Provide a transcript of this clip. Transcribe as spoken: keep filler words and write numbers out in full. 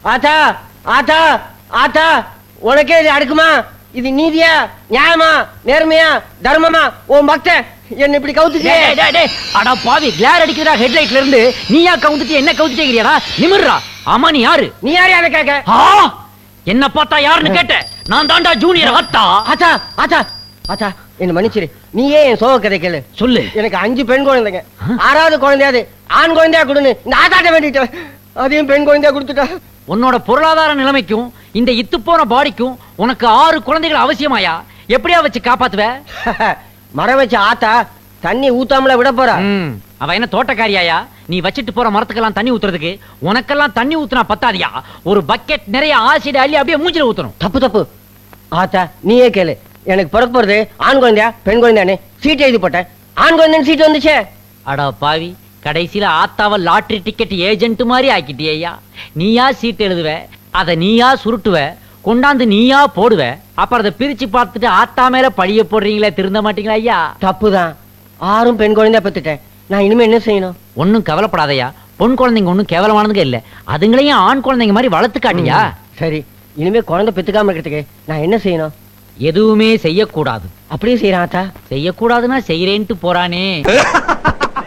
ஆத்தா ஆத்தா ஆத்தா உனக்கே இது அடுக்குமா? இது நீதியா, நியாயமா, நேர்மையா, தர்மமா? உன் பக்தன் என்ன இப்படி கவுத்துட்டே? அடா பாவி, கிளார் அடிக்கிறா ஹெட்லைட்ல இருந்து. நீயா கவுந்துட்டு என்ன கவுத்துட்டேங்கறியாடா? நிமிர்றா. ஆமா நீ யாரு? நீ யாரு அத கேக்க? என்ன பார்த்தா யாருன்னு கேட்ட? நான் தாண்டா ஜூனியர் ஆத்தா. ஆத்தா ஆத்தா ஆத்தா என்ன மன்னிச்சிரு. நீயே என் சோக கதை கேளு. சொல்லு. எனக்கு அஞ்சு பெண் குழந்தைங்க. ஆறாவது குழந்தையாது ஆண் குழந்தையா கொடுன்னு இந்த ஆத்தாட்ட வேண்டிட்டேன். அதையும் பெண் குழந்தையா கொடுத்துட்டா. உன்னோட பொருளாதார நிலைமைக்கும் இந்த இத்து போன பாடிக்கும் உனக்கு ஆறு குழந்தைகள் அவசியமாயா? எப்படியா வச்சு காப்பாத்துவ? மரம் வச்ச ஆத்தா தண்ணி ஊத்தாமல விட போறா. அவ என்ன தோட்டக்காரியாயா? நீ வச்சிட்டு போற மரத்துக்கெல்லாம் தண்ணி ஊத்துறதுக்கு உனக்கெல்லாம் தண்ணி ஊத்துனா பத்தாதியா? ஒரு பக்கெட் நிறைய ஆசிட் அள்ளி அப்படியே மூஞ்சில ஊத்தணும். தப்பு தப்பு ஆத்தா, நீயே கேளு. எனக்கு பிறக்க போறது ஆண் குழந்தையா பெண் குழந்தையானே சீட் எழுதி போட்டேன். ஆண் குழந்தைன்னு சீட் வந்துச்சே. அடா பாவி, கடைசியில ஆத்தாவ லாட்டரி டிக்கெட் ஏஜென்ட் மாதிரி ஆக்கிட்டியா? நீயா சீட் எழுதுவ, அத நீயா சுருட்டுவ, கொண்டாந்து நீயா போடுவ, அப்புறம் அதை பிரிச்சு பார்த்துட்டு ஆத்தா மேல பழிய போடுறீங்களே, திருந்த மாட்டீங்களா ஐயா? தப்புதான். ஆறும் பெண் குழந்தையா பெத்துட்டேன். நான் இனிமே என்ன செய்யணும்? ஒன்னும் கவலைப்படாதயா. பொன் குழந்தைங்க ஒன்னும் கேவலமானதுங்க இல்ல. அதுங்களையும் ஆண் குழந்தைங்க மாதிரி வளர்த்து காட்டியா? சரி, இனிமே குழந்தை பெத்துக்காம இருக்கிறதுக்கு நான் என்ன செய்யணும்? எதுவுமே செய்யக்கூடாது. அப்படியே செய்யறான் ஆத்தா. செய்யக்கூடாதுன்னா செய்யறேன்ட்டு போறானே.